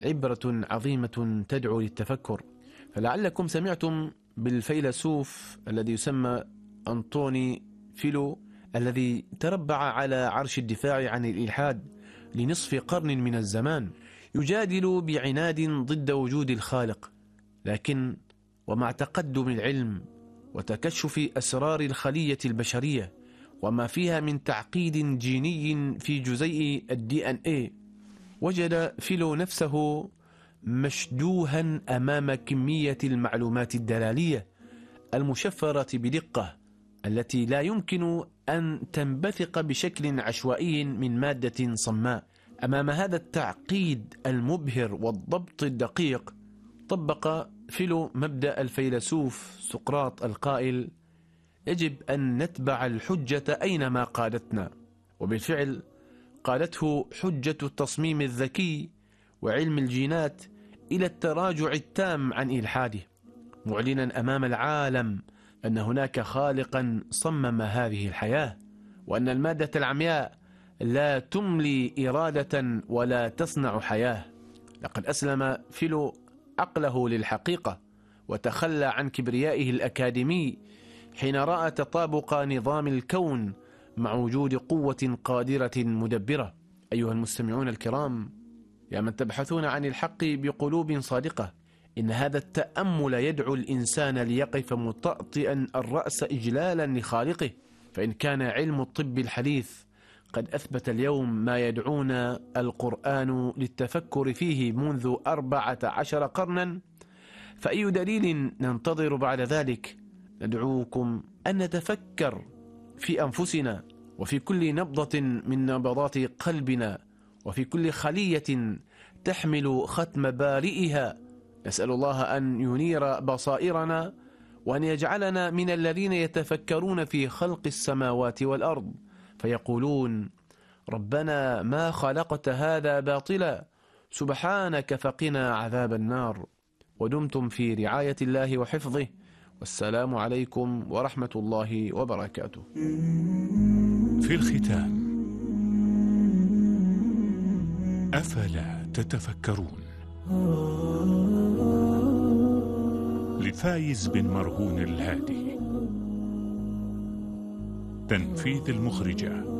عبرة عظيمة تدعو للتفكر. فلعلكم سمعتم بالفيلسوف الذي يسمى أنطوني فيلو، الذي تربع على عرش الدفاع عن الإلحاد لنصف قرن من الزمان، يجادل بعناد ضد وجود الخالق. لكن ومع تقدم العلم وتكشف أسرار الخلية البشرية وما فيها من تعقيد جيني في جزيء DNA، وجد فيلو نفسه مشدوها أمام كمية المعلومات الدلالية المشفرة بدقة التي لا يمكن أن تنبثق بشكل عشوائي من مادة صماء. أمام هذا التعقيد المبهر والضبط الدقيق، طبق فيلو مبدأ الفيلسوف سقراط القائل: يجب أن نتبع الحجة أينما قادتنا. وبالفعل قادته حجة التصميم الذكي وعلم الجينات إلى التراجع التام عن إلحاده، معلنا أمام العالم أن هناك خالقا صمم هذه الحياة، وأن المادة العمياء لا تملي إرادة ولا تصنع حياة. لقد أسلم فيلو عقله للحقيقة وتخلى عن كبريائه الأكاديمي حين رأى تطابق نظام الكون مع وجود قوة قادرة مدبرة. أيها المستمعون الكرام، يا من تبحثون عن الحق بقلوب صادقة، إن هذا التأمل يدعو الإنسان ليقف مطأطئا الرأس إجلالا لخالقه. فإن كان علم الطب الحديث قد أثبت اليوم ما يدعونا القرآن للتفكر فيه منذ 14 قرنا، فأي دليل ننتظر بعد ذلك؟ ندعوكم أن نتفكر في أنفسنا، وفي كل نبضة من نبضات قلبنا، وفي كل خلية تحمل ختم بارئها. نسأل الله أن ينير بصائرنا، وأن يجعلنا من الذين يتفكرون في خلق السماوات والأرض فيقولون: ربنا ما خلقت هذا باطلا، سبحانك فقنا عذاب النار. ودمتم في رعاية الله وحفظه، والسلام عليكم ورحمة الله وبركاته. في الختام، أفلا تتفكرون؟ لفايز بن مرهون الهادي. تنفيذ المخرجة